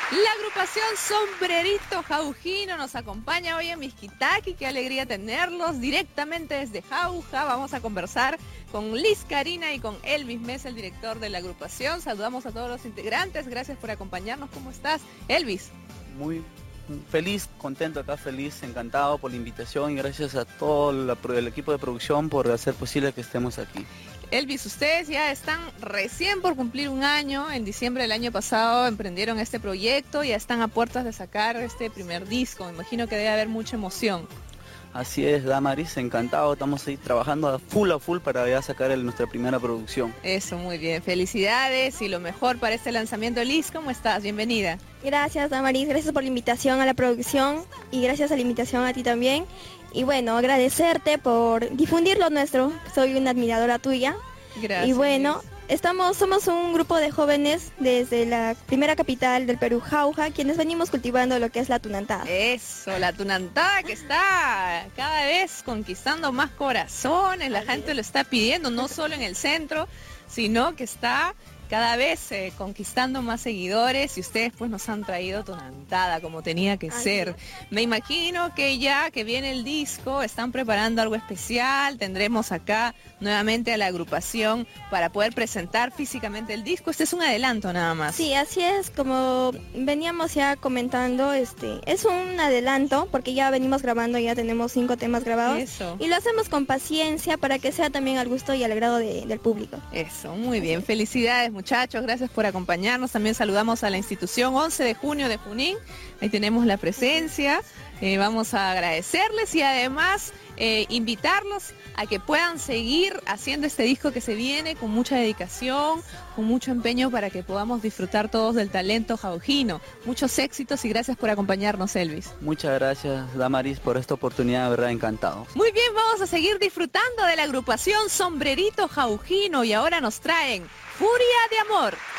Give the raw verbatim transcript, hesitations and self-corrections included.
La agrupación Sombrerito Jaujino nos acompaña hoy en Mixquitaqui. Qué alegría tenerlos directamente desde Jauja. Vamos a conversar con Liz Karina y con Elvis Mesa, el director de la agrupación. Saludamos a todos los integrantes. Gracias por acompañarnos. ¿Cómo estás, Elvis? Muy feliz, contento acá, feliz, encantado por la invitación y gracias a todo la, el equipo de producción por hacer posible que estemos aquí. Elvis, ustedes ya están recién por cumplir un año. En diciembre del año pasado emprendieron este proyecto y ya están a puertas de sacar este primer disco. Me imagino que debe haber mucha emoción. Así es, Damaris, encantado. Estamos ahí trabajando a full a full para ya sacar el, nuestra primera producción. Eso, muy bien. Felicidades y lo mejor para este lanzamiento. Liz, ¿cómo estás? Bienvenida. Gracias, Damaris. Gracias por la invitación a la producción y gracias a la invitación a ti también. Y bueno, agradecerte por difundir lo nuestro. Soy una admiradora tuya. Gracias. Y bueno, estamos, somos un grupo de jóvenes desde la primera capital del Perú, Jauja, quienes venimos cultivando lo que es la tunantada. Eso, la tunantada que está cada vez conquistando más corazones. La gente lo está pidiendo, no solo en el centro, sino que está cada vez eh, conquistando más seguidores y ustedes pues nos han traído tunantada como tenía que ser. Me imagino que ya que viene el disco están preparando algo especial, tendremos acá nuevamente a la agrupación para poder presentar físicamente el disco. Este es un adelanto nada más. Sí, así es, como veníamos ya comentando, este es un adelanto porque ya venimos grabando, ya tenemos cinco temas grabados. Eso. Y lo hacemos con paciencia para que sea también al gusto y al agrado de, del público. Eso, muy bien, felicidades muchachos, gracias por acompañarnos. También saludamos a la institución once de junio de Junín, ahí tenemos la presencia. Eh, vamos a agradecerles y además eh, invitarlos a que puedan seguir haciendo este disco que se viene con mucha dedicación, con mucho empeño para que podamos disfrutar todos del talento jaujino. Muchos éxitos y gracias por acompañarnos, Elvis. Muchas gracias, Damaris, por esta oportunidad, de verdad encantado. Muy bien, vamos a seguir disfrutando de la agrupación Sombrerito Jaujino y ahora nos traen Furia de Amor.